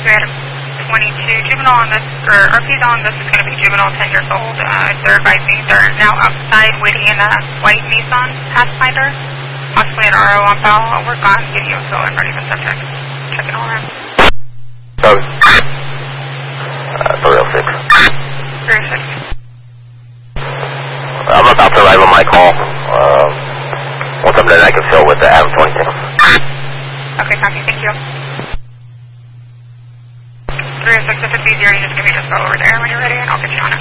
22, juvenile on this, or RP's on this is going to be juvenile, 10 years old. They're advising they're now outside waiting in a white Nissan Pathfinder, possibly an RO on file. I'll work on getting you a fill and ready the subject. Checking all around. 306. 306. I'm about to arrive on my call. Want something that I can fill with the Adam 22. Okay, copy. Thank you. 306, if it's easier, you just give me just go over there when you're ready, and I'll get you on it.